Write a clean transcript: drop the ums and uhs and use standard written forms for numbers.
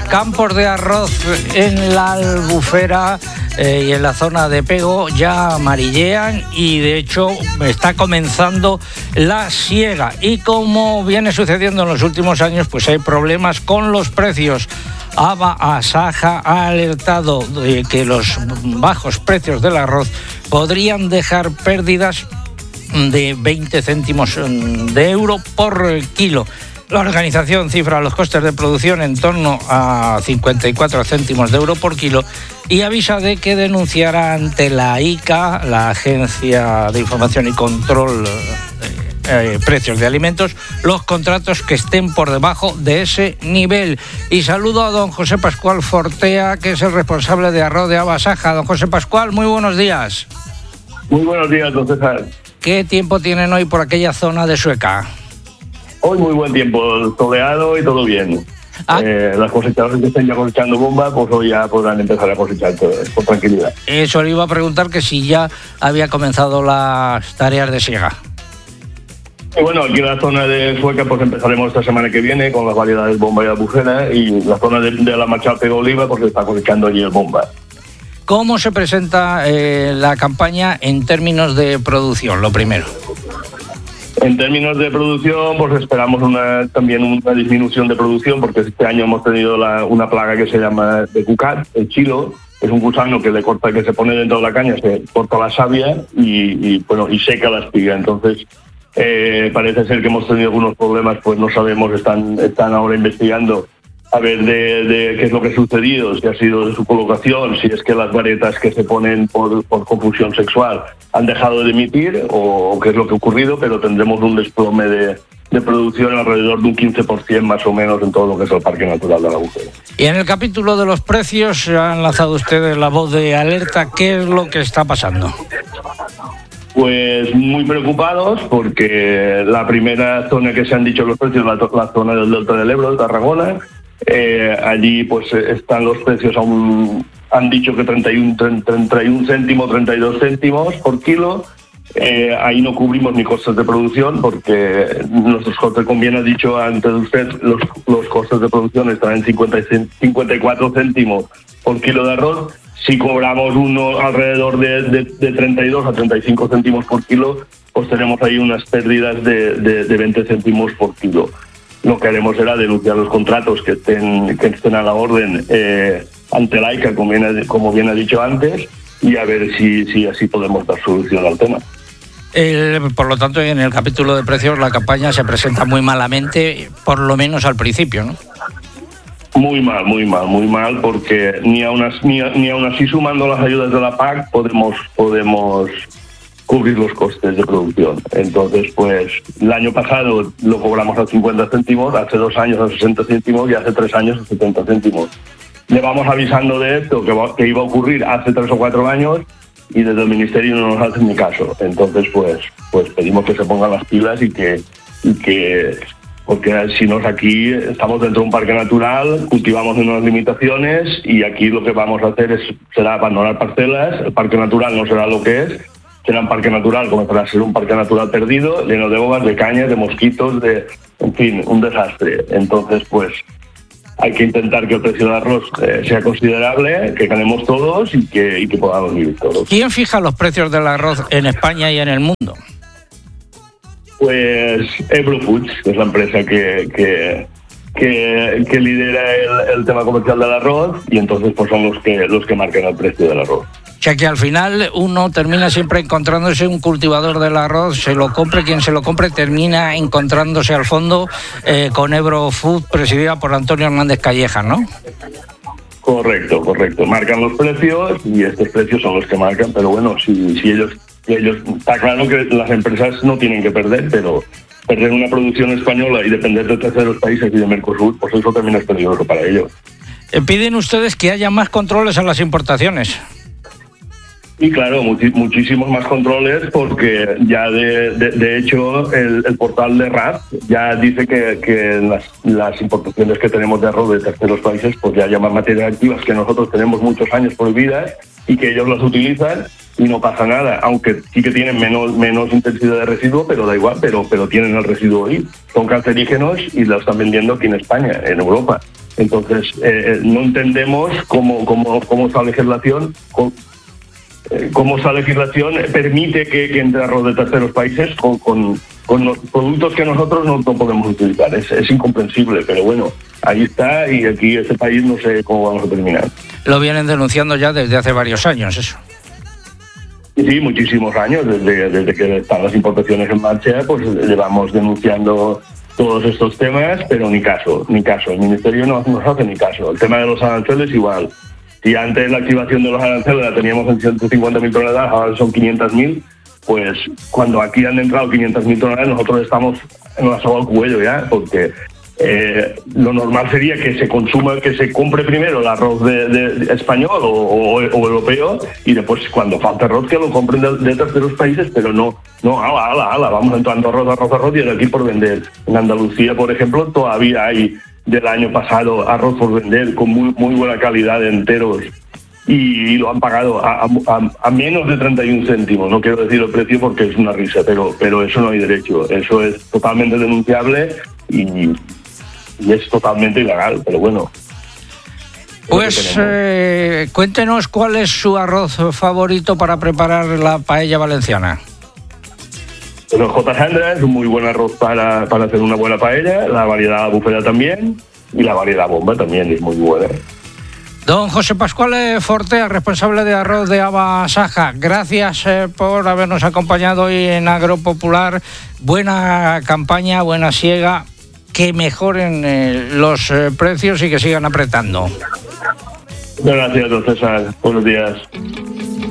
campos de arroz en la Albufera y en la zona de Pego ya amarillean y de hecho está comenzando la siega. Y como viene sucediendo en los últimos años, pues hay problemas con los precios. Asaja ha alertado de que los bajos precios del arroz podrían dejar pérdidas de 20 céntimos de euro por kilo. La organización cifra los costes de producción en torno a 54 céntimos de euro por kilo y avisa de que denunciará ante la ICA, la Agencia de Información y Control de Precios de Alimentos, los contratos que estén por debajo de ese nivel. Y saludo a don José Pascual Fortea, que es el responsable de arroz de Asaja. Don José Pascual, muy buenos días. Muy buenos días, don César. ¿Qué tiempo tienen hoy por aquella zona de Sueca? Hoy muy buen tiempo, soleado y todo bien. Las cosechadoras que estén ya cosechando bomba, pues hoy ya podrán empezar a cosechar con tranquilidad. Eso le iba a preguntar, que si ya había comenzado las tareas de siega. Y bueno, aquí en la zona de Sueca pues empezaremos esta semana que viene con las variedades bomba y albufera, y la zona de la Machal Pego Oliva pues está cosechando allí el bomba. ¿Cómo se presenta la campaña en términos de producción, lo primero? En términos de producción, pues esperamos también una disminución de producción, porque este año hemos tenido una plaga que se llama de cucat, el chilo. Es un gusano que se pone dentro de la caña, se corta la savia y seca la espiga. Entonces, parece ser que hemos tenido algunos problemas, pues no sabemos, están ahora investigando a ver de qué es lo que ha sucedido, si ha sido de su colocación, si es que las varietas que se ponen por confusión sexual han dejado de emitir o qué es lo que ha ocurrido, pero tendremos un desplome de producción alrededor de un 15% más o menos en todo lo que es el Parque Natural de la Albufera. Y en el capítulo de los precios han lanzado ustedes la voz de alerta. ¿Qué es lo que está pasando? Pues muy preocupados, porque la primera zona que se han dicho los precios es la zona del Delta del Ebro, de Tarragona. Allí pues están los precios han dicho que 31 céntimos, 32 céntimos por kilo. Ahí no cubrimos ni costes de producción, porque nuestros costes, como bien ha dicho antes usted, los costes de producción están en 54 céntimos por kilo de arroz. Si cobramos alrededor de 32 a 35 céntimos por kilo, pues tenemos ahí unas pérdidas de 20 céntimos por kilo. Lo que haremos será denunciar los contratos que estén a la orden ante la ICA, como bien ha dicho antes, y a ver si así podemos dar solución al tema. Por lo tanto, en el capítulo de precios la campaña se presenta muy malamente, por lo menos al principio, ¿no? Muy mal, porque ni aún así sumando las ayudas de la PAC podemos cubrir los costes de producción. Entonces, pues el año pasado lo cobramos a 50 céntimos, hace 2 años a 60 céntimos y hace 3 años a 70 céntimos. Le vamos avisando de esto, que iba a ocurrir hace 3 o 4 años, y desde el Ministerio no nos hacen ni caso. Entonces, pues pedimos que se pongan las pilas y que porque si no, aquí estamos dentro de un parque natural, cultivamos en unas limitaciones, y aquí lo que vamos a hacer será abandonar parcelas. El parque natural no será lo que es, será un parque natural, comenzará a ser un parque natural perdido, lleno de bobas, de cañas, de mosquitos, en fin, un desastre. Entonces, pues hay que intentar que el precio del arroz sea considerable, que ganemos todos y que podamos vivir todos. ¿Quién fija los precios del arroz en España y en el mundo? Pues Ebro Foods, que es la empresa que lidera el tema comercial del arroz, y entonces pues son los que marcan el precio del arroz. O sea que al final uno termina siempre encontrándose un cultivador del arroz, se lo compre quien se lo compre, termina encontrándose al fondo con Ebro Food, presidida por Antonio Hernández Calleja, ¿no? Correcto. Marcan los precios y estos precios son los que marcan, pero bueno, si ellos está claro que las empresas no tienen que perder, pero perder una producción española y depender de terceros países y de Mercosur, pues eso también es peligroso para ellos. Piden ustedes que haya más controles a las importaciones. Y claro, muchísimos más controles, porque ya de hecho el portal de RAF ya dice que las importaciones que tenemos de arroz de terceros países pues ya llaman materias activas que nosotros tenemos muchos años prohibidas, y que ellos las utilizan y no pasa nada, aunque sí que tienen menos intensidad de residuo, pero da igual, pero tienen el residuo ahí. Son cancerígenos y lo están vendiendo aquí en España, en Europa. Entonces, no entendemos cómo esa legislación... cómo esa legislación permite que entre arroz de terceros países con los productos que nosotros no podemos utilizar. Es incomprensible, pero bueno, ahí está, y aquí este país no sé cómo vamos a terminar. Lo vienen denunciando ya desde hace varios años, eso. Sí, muchísimos años, desde que están las importaciones en marcha, pues llevamos denunciando todos estos temas, pero ni caso. El Ministerio no nos hace ni caso. El tema de los aranceles igual. Si antes la activación de los aranceles la teníamos en 150.000 toneladas, ahora son 500.000, pues cuando aquí han entrado 500.000 toneladas, nosotros estamos en la soga al cuello ya, porque lo normal sería que se compre primero el arroz de español o europeo, y después cuando falta arroz que lo compren de terceros países, pero no, vamos entrando arroz, y de aquí por vender. En Andalucía, por ejemplo, todavía hay del año pasado arroz por vender con muy buena calidad de enteros, y lo han pagado a menos de 31 céntimos. No quiero decir el precio porque es una risa, pero eso no hay derecho. Eso es totalmente denunciable y es totalmente ilegal, pero bueno. Pues cuéntenos cuál es su arroz favorito para preparar la paella valenciana. El J. Sandra es un muy buen arroz para hacer una buena paella, la variedad Albufera también, y la variedad Bomba también es muy buena. Don José Pascual Fortea, responsable de arroz de Aba Saja, gracias por habernos acompañado hoy en Agropopular. Buena campaña, buena siega, que mejoren los precios y que sigan apretando. Gracias, don César. Buenos días.